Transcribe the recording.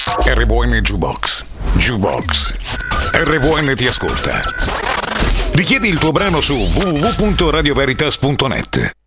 RVN Jukebox. Jukebox. RVN ti ascolta. Richiedi il tuo brano su www.radioveritas.net.